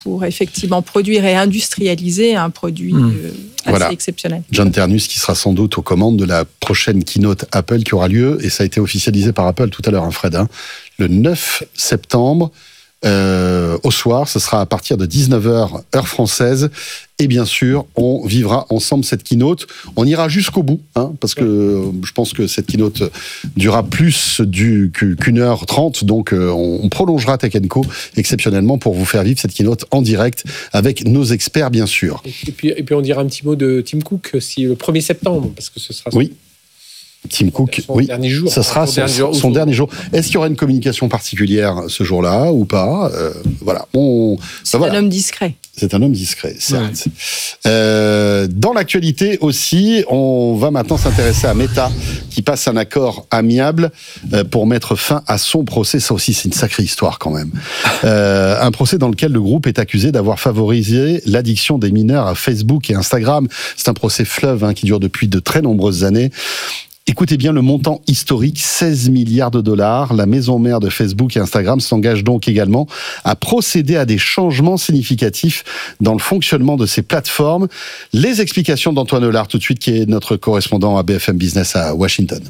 pour effectivement produire et industrialiser un produit assez exceptionnel. John Ternus qui sera sans doute aux commandes de la prochaine keynote Apple qui aura lieu, et ça a été officialisé par Apple tout à l'heure, Fred, le 9 septembre. Au soir, ce sera à partir de 19h heure française, et bien sûr on vivra ensemble cette keynote. On ira jusqu'au bout, parce que je pense que cette keynote durera plus qu'une heure 30, donc on prolongera Tech & Co exceptionnellement pour vous faire vivre cette keynote en direct avec nos experts bien sûr. Et puis on dira un petit mot de Tim Cook si le 1er septembre, parce que ce sera Tim Cook, dernier jour, ça sera son dernier jour. Est-ce qu'il y aura une communication particulière ce jour-là ou pas? Voilà. C'est un homme discret. C'est un homme discret, certes. Dans l'actualité aussi, on va maintenant s'intéresser à Meta, qui passe un accord amiable pour mettre fin à son procès. Ça aussi, c'est une sacrée histoire quand même. Un procès dans lequel le groupe est accusé d'avoir favorisé l'addiction des mineurs à Facebook et Instagram. C'est un procès fleuve qui dure depuis de très nombreuses années. Écoutez bien le montant historique, 16 milliards de dollars. La maison mère de Facebook et Instagram s'engage donc également à procéder à des changements significatifs dans le fonctionnement de ces plateformes. Les explications d'Antoine Hollard tout de suite, qui est notre correspondant à BFM Business à Washington.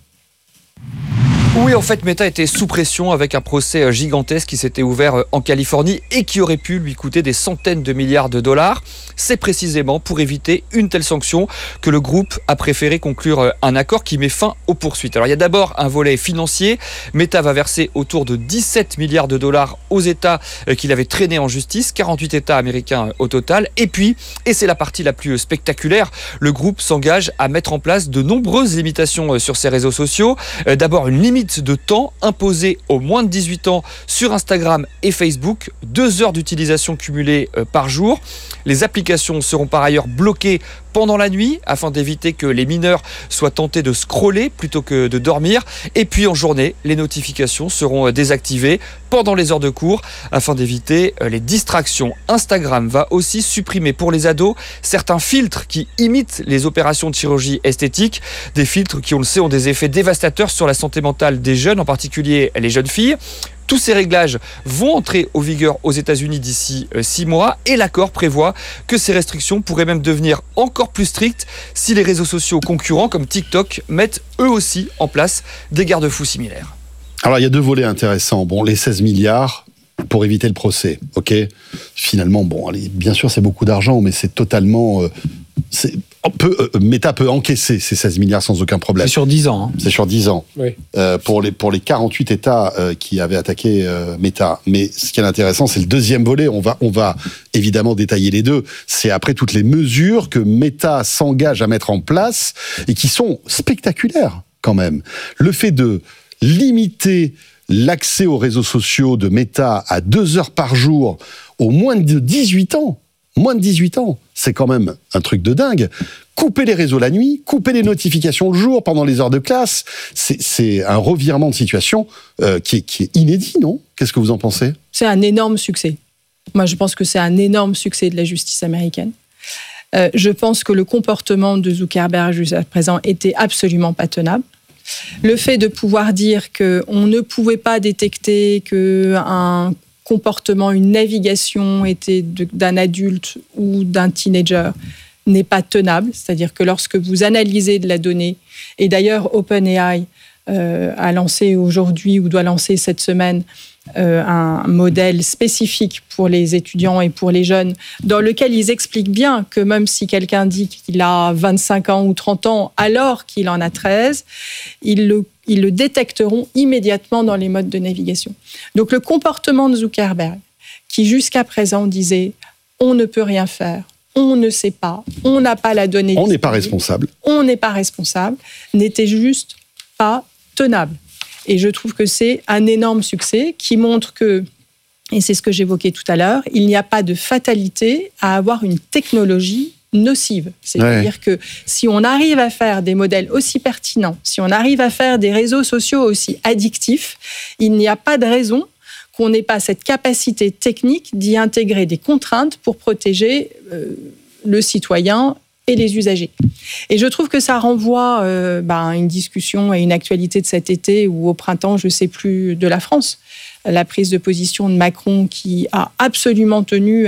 Oui, en fait, Meta était sous pression avec un procès gigantesque qui s'était ouvert en Californie et qui aurait pu lui coûter des centaines de milliards de dollars. C'est précisément pour éviter une telle sanction que le groupe a préféré conclure un accord qui met fin aux poursuites. Alors, il y a d'abord un volet financier. Meta va verser autour de 17 milliards de dollars aux États qu'il avait traînés en justice, 48 États américains au total. Et puis, et c'est la partie la plus spectaculaire, le groupe s'engage à mettre en place de nombreuses limitations sur ses réseaux sociaux. D'abord, une limite de temps imposée aux moins de 18 ans sur Instagram et Facebook, 2 heures d'utilisation cumulée par jour. Les applications seront par ailleurs bloquées pendant la nuit afin d'éviter que les mineurs soient tentés de scroller plutôt que de dormir. Et puis en journée, les notifications seront désactivées pendant les heures de cours afin d'éviter les distractions. Instagram va aussi supprimer pour les ados certains filtres qui imitent les opérations de chirurgie esthétique, des filtres qui, on le sait, ont des effets dévastateurs sur la santé mentale des jeunes, en particulier les jeunes filles. Tous ces réglages vont entrer en vigueur aux États-Unis d'ici 6 mois et l'accord prévoit que ces restrictions pourraient même devenir encore plus strictes si les réseaux sociaux concurrents comme TikTok mettent eux aussi en place des garde-fous similaires. Alors il y a 2 volets intéressants. Bon, les 16 milliards pour éviter le procès, ok. Finalement, bon, allez, bien sûr c'est beaucoup d'argent, mais c'est totalement... Meta peut encaisser ces 16 milliards sans aucun problème. C'est sur 10 ans. C'est sur 10 ans. Oui. Pour les 48 États qui avaient attaqué Meta. Mais ce qui est intéressant, c'est le deuxième volet. On va évidemment détailler les deux. C'est après toutes les mesures que Meta s'engage à mettre en place et qui sont spectaculaires quand même. Le fait de limiter l'accès aux réseaux sociaux de Meta à 2 heures par jour aux moins de 18 ans. Moins de 18 ans, c'est quand même un truc de dingue. Couper les réseaux la nuit, couper les notifications le jour pendant les heures de classe, c'est un revirement de situation qui est inédit, non? Qu'est-ce que vous en pensez? C'est un énorme succès. Moi, je pense que c'est un énorme succès de la justice américaine. Je pense que le comportement de Zuckerberg jusqu'à présent était absolument pas tenable. Le fait de pouvoir dire qu'on ne pouvait pas détecter qu'un comportement, une navigation était d'un adulte ou d'un teenager n'est pas tenable. C'est-à-dire que lorsque vous analysez de la donnée, et d'ailleurs OpenAI a lancé aujourd'hui ou doit lancer cette semaine un modèle spécifique pour les étudiants et pour les jeunes, dans lequel ils expliquent bien que même si quelqu'un dit qu'il a 25 ans ou 30 ans alors qu'il en a 13, ils le détecteront immédiatement dans les modes de navigation. Donc le comportement de Zuckerberg, qui jusqu'à présent disait « on ne peut rien faire », on ne sait pas, on n'a pas la donnée. On n'est pas responsable. On n'est pas responsable, n'était juste pas tenable. Et je trouve que c'est un énorme succès qui montre que, et c'est ce que j'évoquais tout à l'heure, il n'y a pas de fatalité à avoir une technologie nocive. C'est-à-dire que si on arrive à faire des modèles aussi pertinents, si on arrive à faire des réseaux sociaux aussi addictifs, il n'y a pas de raison qu'on n'ait pas cette capacité technique d'y intégrer des contraintes pour protéger le citoyen et les usagers. Et je trouve que ça renvoie à une discussion et une actualité de cet été ou au printemps, je ne sais plus, de la France. La prise de position de Macron qui a absolument tenu